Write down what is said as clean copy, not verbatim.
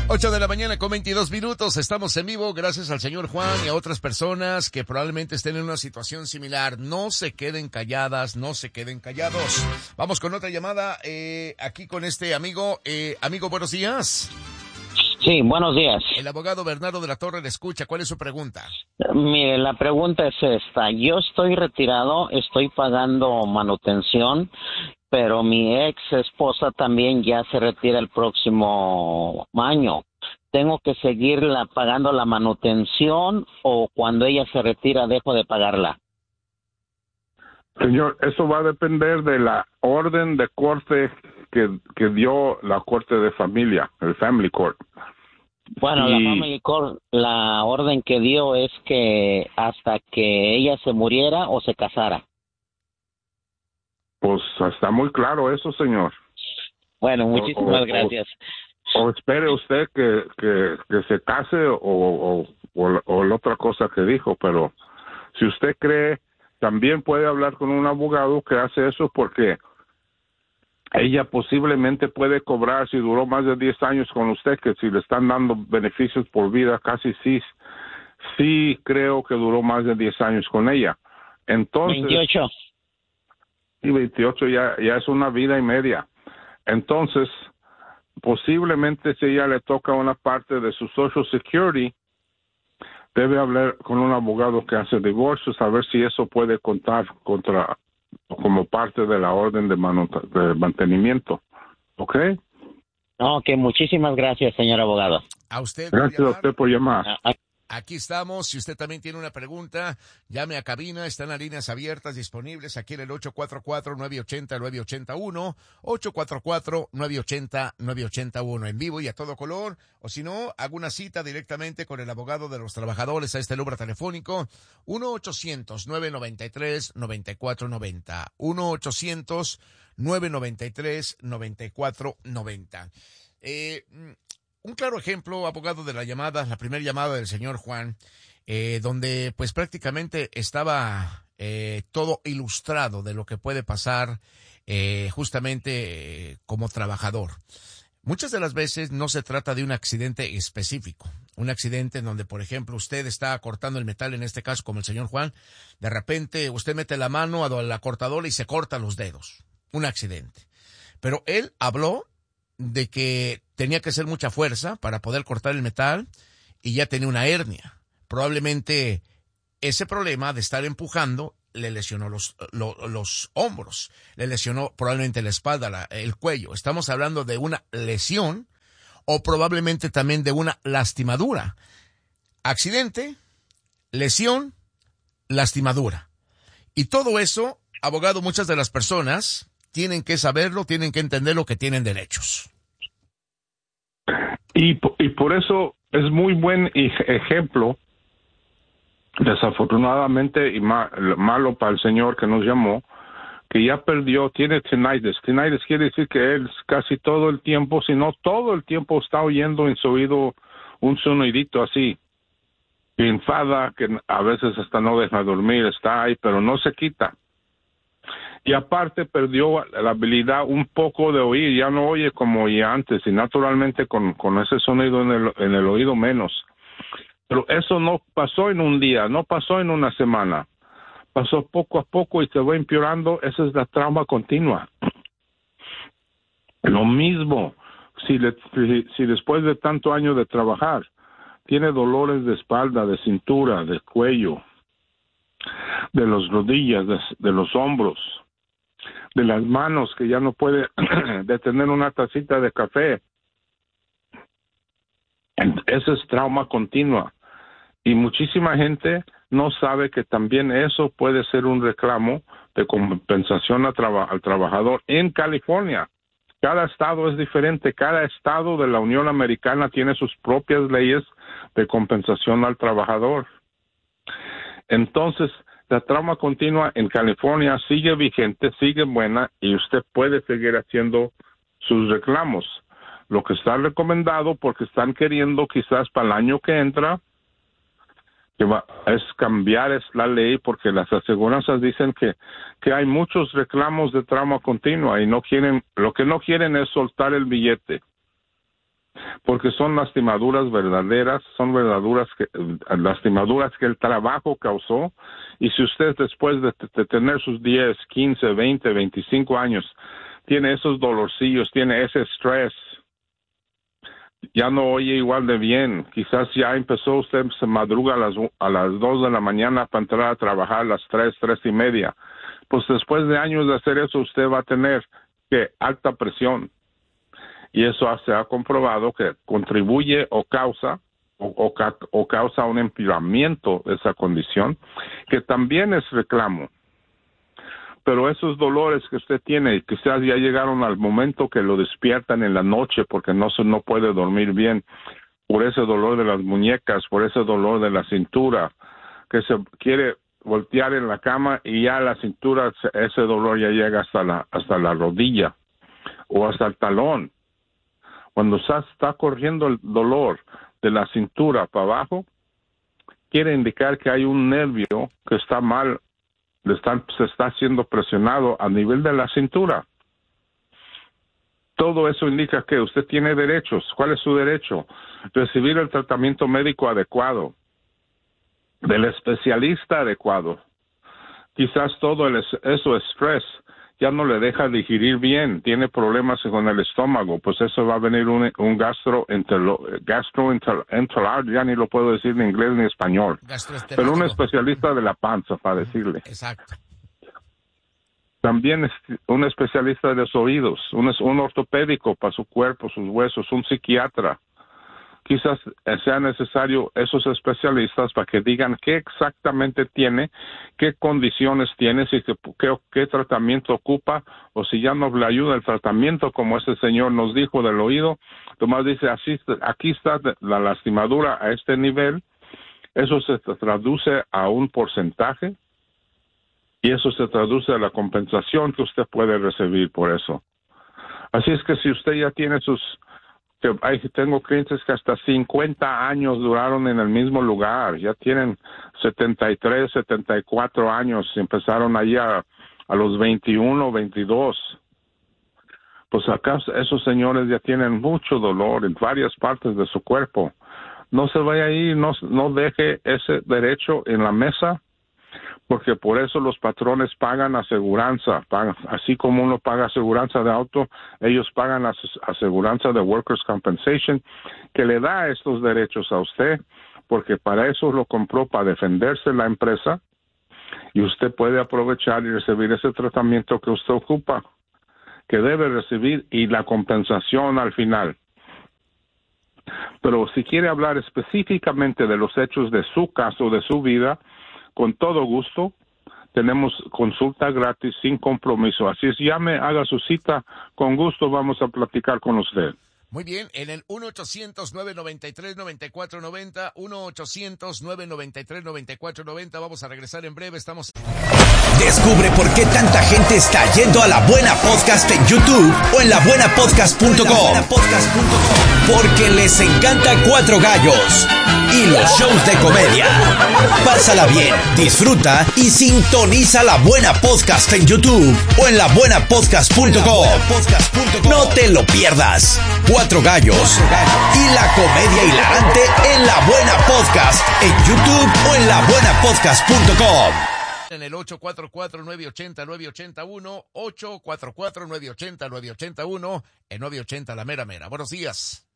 8 de la mañana con 22 minutos. Estamos en vivo gracias al señor Juan y a otras personas que probablemente estén en una situación similar. No se queden calladas, no se queden callados. Vamos con otra llamada aquí con este amigo. Amigo, buenos días. Sí, buenos días. El abogado Bernardo de la Torre le escucha. ¿Cuál es su pregunta? Mire, la pregunta es esta. Yo estoy retirado, estoy pagando manutención, pero mi ex esposa también ya se retira el próximo año. ¿Tengo que seguirla pagando la manutención o cuando ella se retira dejo de pagarla? Señor, eso va a depender de la orden de corte que dio la corte de familia, el Family Court. Bueno, la Family Court, la orden que dio es que hasta que ella se muriera o se casara. Pues está muy claro eso, señor. Bueno, muchísimas gracias. O espere usted que se case o la otra cosa que dijo, pero si usted cree, también puede hablar con un abogado que hace eso porque ella posiblemente puede cobrar si duró más de 10 años con usted, que si le están dando beneficios por vida, casi sí creo que duró más de 10 años con ella. Entonces, 28. Y 28 ya es una vida y media. Entonces, posiblemente si ella le toca una parte de su Social Security, debe hablar con un abogado que hace divorcios, a ver si eso puede contar como parte de la orden de mantenimiento. ¿Ok? Ok, muchísimas gracias, señor abogado. A usted. Gracias a usted por llamar. Aquí estamos. Si usted también tiene una pregunta, llame a cabina. Están las líneas abiertas disponibles aquí en el 844-980-981, 844-980-981, en vivo y a todo color. O si no, hago una cita directamente con el abogado de los trabajadores a este número telefónico, 1-800-993-9490, 1-800-993-9490. Un claro ejemplo, abogado, de la primera llamada del señor Juan, donde pues prácticamente estaba todo ilustrado de lo que puede pasar justamente como trabajador. Muchas de las veces no se trata de un accidente específico, un accidente en donde, por ejemplo, usted está cortando el metal, en este caso como el señor Juan, de repente usted mete la mano a la cortadora y se corta los dedos, un accidente. Pero él habló de que tenía que hacer mucha fuerza para poder cortar el metal y ya tenía una hernia. Probablemente ese problema de estar empujando le lesionó los hombros, le lesionó probablemente la espalda, el cuello. Estamos hablando de una lesión o probablemente también de una lastimadura. Accidente, lesión, lastimadura. Y todo eso, abogado, muchas de las personas tienen que saberlo, tienen que entender lo que tienen derechos. Y por eso es muy buen ejemplo, desafortunadamente, y malo para el señor que nos llamó, que ya tiene tinnitus. Tinnitus quiere decir que él casi todo el tiempo, si no todo el tiempo, está oyendo en su oído un sonidito así. Y enfada, que a veces hasta no deja dormir, está ahí, pero no se quita. Y aparte perdió la habilidad un poco de oír, ya no oye como oía antes, y naturalmente con ese sonido en el oído menos. Pero eso no pasó en un día, no pasó en una semana. Pasó poco a poco y se va empeorando. Esa es la trauma continua. Lo mismo, si después de tanto año de trabajar, tiene dolores de espalda, de cintura, de cuello, de las rodillas, de los hombros, de las manos, que ya no puede detener una tacita de café. Ese es trauma continua. Y muchísima gente no sabe que también eso puede ser un reclamo de compensación al trabajador en California. Cada estado es diferente. Cada estado de la Unión Americana tiene sus propias leyes de compensación al trabajador. Entonces, la trauma continua en California sigue vigente, sigue buena, y usted puede seguir haciendo sus reclamos. Lo que está recomendado, porque están queriendo quizás para el año que entra, es cambiar la ley, porque las aseguranzas dicen que hay muchos reclamos de trauma continua y lo que no quieren es soltar el billete. porque son lastimaduras verdaderas, son lastimaduras que el trabajo causó, y si usted después de tener sus 10, 15, 20, 25 años, tiene esos dolorcillos, tiene ese estrés, ya no oye igual de bien, quizás ya empezó usted, se madruga a las 2 de la mañana para entrar a trabajar a las 3, 3:30, pues después de años de hacer eso usted va a tener alta presión, y eso se ha comprobado que contribuye o causa un empeoramiento de esa condición, que también es reclamo. Pero esos dolores que usted tiene, quizás ya llegaron al momento que lo despiertan en la noche porque no puede dormir bien, por ese dolor de las muñecas, por ese dolor de la cintura, que se quiere voltear en la cama y ya la cintura, ese dolor ya llega hasta la rodilla o hasta el talón. Cuando está corriendo el dolor de la cintura para abajo, quiere indicar que hay un nervio que está mal, se está siendo presionado a nivel de la cintura. Todo eso indica que usted tiene derechos. ¿Cuál es su derecho? Recibir el tratamiento médico adecuado, del especialista adecuado. Quizás todo eso estrés ya no le deja digerir bien, tiene problemas con el estómago, pues eso va a venir un gastroenteral, ya ni lo puedo decir en inglés ni español, pero un especialista de la panza, para decirle. Exacto. También un especialista de los oídos, un ortopédico para su cuerpo, sus huesos, un psiquiatra. Quizás sea necesario esos especialistas para que digan qué exactamente tiene, qué condiciones tiene, si qué tratamiento ocupa, o si ya no le ayuda el tratamiento, como ese señor nos dijo del oído. Tomás dice, aquí está la lastimadura a este nivel, eso se traduce a un porcentaje, y eso se traduce a la compensación que usted puede recibir por eso. Así es que si usted ya tiene tengo clientes que hasta 50 años duraron en el mismo lugar, ya tienen 73, 74 años, empezaron allí a los 21, 22. Pues acá esos señores ya tienen mucho dolor en varias partes de su cuerpo. No se vaya ahí, no deje ese derecho en la mesa, porque por eso los patrones pagan aseguranza, así como uno paga aseguranza de auto, ellos pagan aseguranza de Workers' Compensation, que le da estos derechos a usted, porque para eso lo compró, para defenderse la empresa, y usted puede aprovechar y recibir ese tratamiento que usted ocupa, que debe recibir, y la compensación al final. Pero si quiere hablar específicamente de los hechos de su caso, de su vida, con todo gusto, tenemos consulta gratis sin compromiso. Así es, llame, haga su cita, con gusto vamos a platicar con usted. Muy bien, en el 1-800-993-9490, 1-800-993-9490, vamos a regresar en breve, estamos... Descubre por qué tanta gente está yendo a La Buena Podcast en YouTube o en labuenapodcast.com. Porque les encanta Cuatro Gallos y los shows de comedia. Pásala bien, disfruta y sintoniza La Buena Podcast en YouTube o en labuenapodcast.com. No te lo pierdas. Cuatro Gallos y la comedia hilarante en La Buena Podcast en YouTube o en labuenapodcast.com. En el 844-980-981, 844-980-981, en 980 La Mera Mera. Buenos días.